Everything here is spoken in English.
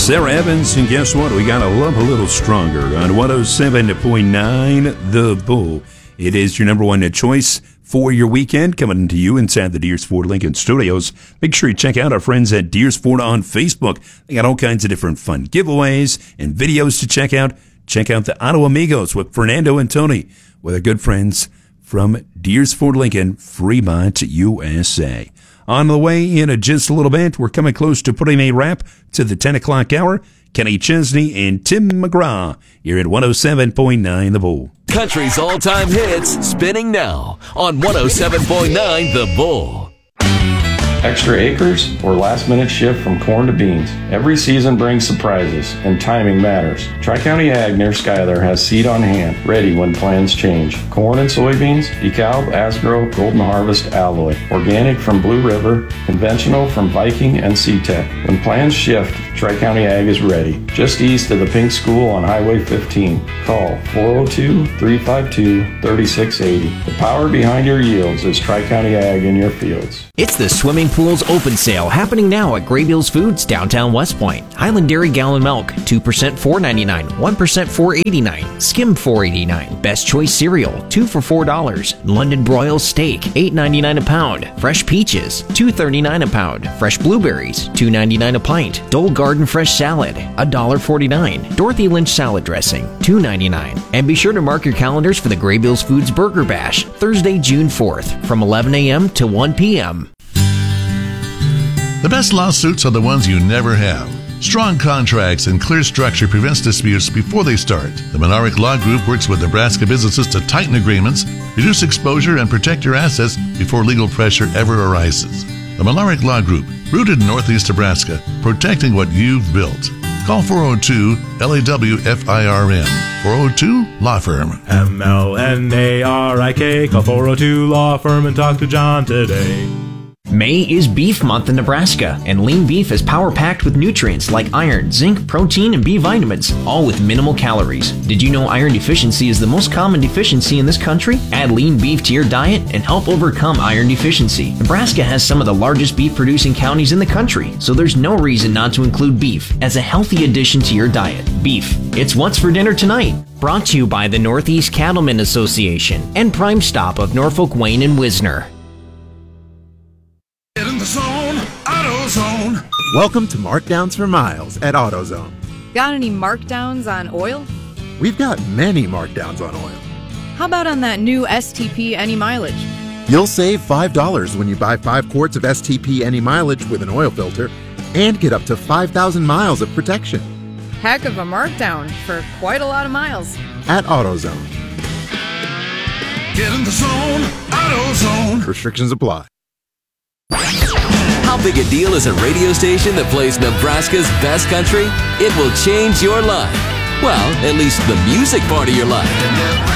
Sarah Evans, and guess what? We got a love a little stronger on 107.9 The Bull. It is your number one choice for your weekend, coming to you inside the Deers Ford Lincoln Studios. Make sure you check out our friends at Deers Ford on Facebook. They got all kinds of different fun giveaways and videos to check out. Check out the Auto Amigos with Fernando and Tony, with our good friends from Deers Ford Lincoln, Fremont, USA. On the way in just a little bit, we're coming close to putting a wrap to the 10 o'clock hour. Kenny Chesney and Tim McGraw here at 107.9 The Bull. Country's all-time hits spinning now on 107.9 The Bull. Extra acres or last-minute shift from corn to beans. Every season brings surprises, and timing matters. Tri-County Ag near Schuyler has seed on hand, ready when plans change. Corn and soybeans, DeKalb, Asgrow, Golden Harvest, Alloy. Organic from Blue River, conventional from Viking and SeaTech. When plans shift, Tri-County Ag is ready. Just east of the Pink School on Highway 15. Call 402-352-3680. The power behind your yields is Tri-County Ag in your fields. It's the Swimming Pools Open Sale happening now at Graybeals Foods, downtown West Point. Highland Dairy gallon milk, 2% $4.99, 1% $4.89, skim $4.89. Best Choice cereal, 2 for $4. London broil steak, $8.99 a pound. Fresh peaches, $2.39 a pound. Fresh blueberries, $2.99 a pint. Dole Garden fresh salad, $1.49. Dorothy Lynch salad dressing, $2.99. And be sure to mark your calendars for the Graybeals Foods Burger Bash, Thursday, June 4th, from 11 a.m. to 1 p.m. The best lawsuits are the ones you never have. Strong contracts and clear structure prevents disputes before they start. The Monarch Law Group works with Nebraska businesses to tighten agreements, reduce exposure, and protect your assets before legal pressure ever arises. The Monarch Law Group, rooted in Northeast Nebraska, protecting what you've built. Call 402-LAW-FIRM. 402-LAW Firm. MLNARIK. Call 402-LAW Firm and talk to John today. May is Beef Month in Nebraska, and lean beef is power-packed with nutrients like iron, zinc, protein, and B vitamins, all with minimal calories. Did you know iron deficiency is the most common deficiency in this country? Add lean beef to your diet and help overcome iron deficiency. Nebraska has some of the largest beef-producing counties in the country, so there's no reason not to include beef as a healthy addition to your diet. Beef, it's what's for dinner tonight. Brought to you by the Northeast Cattlemen Association and Prime Stop of Norfolk, Wayne, and Wisner. In the zone, AutoZone. Welcome to Markdowns for Miles at AutoZone. Got any markdowns on oil? We've got many markdowns on oil. How about on that new STP Any Mileage? You'll save $5 when you buy 5 quarts of STP Any Mileage with an oil filter and get up to 5,000 miles of protection. Heck of a markdown for quite a lot of miles. At AutoZone. Get in the zone, AutoZone. Restrictions apply. How big a deal is a radio station that plays Nebraska's best country? It will change your life. Well, at least the music part of your life.